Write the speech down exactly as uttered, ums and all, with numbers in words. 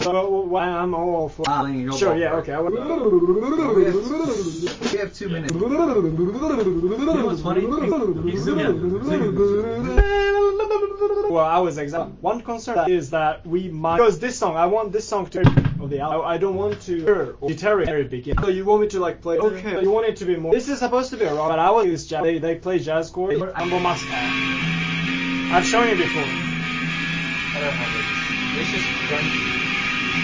So well, I'm all for. Ah, then you go Sure, ball yeah, first. okay. I will. We have, we have two minutes. You know what's funny? You zoom in. Well, I was exactly. One concern is that we might because this song. I want this song to of the album. I don't want to hear or deteriorate very beginning. So you want me to like play? Okay. So you want it to be more. This is supposed to be a rock, but I will use jazz. They, they play jazz chords. Ambo Moscow. I've shown you before. I don't remember this. This is grungy.